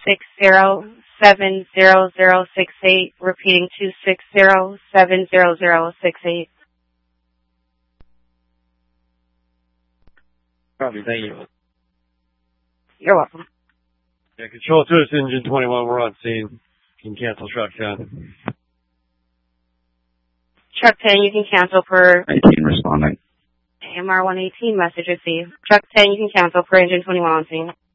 260-70068. Repeating 260-70068. Copy, thank you. You're welcome. Yeah, Control 2, it's Engine 21, we're on scene. You can cancel Truck 10. Truck 10, you can cancel per 18 responding. AMR 118 message received. Truck 10, you can cancel per Engine 21 on scene.